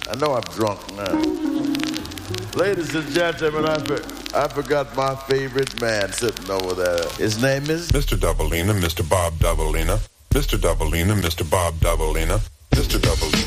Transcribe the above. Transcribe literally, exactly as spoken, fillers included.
I know I'm drunk now. Ladies and gentlemen, I, for, I forgot my favorite man sitting over there. His name is Mister Doubleina, Mister Bob Doubleina, Mister Doubleina, Mister Bob Doubleina, Mister Doubleina.